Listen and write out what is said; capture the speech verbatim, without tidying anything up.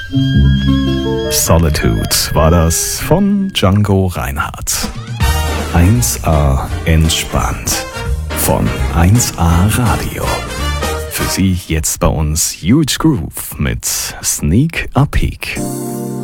Solitude war das von Django Reinhardt. eins A entspannt von eins A Radio. Für Sie jetzt bei uns Huge Groove mit Sneak a Peek.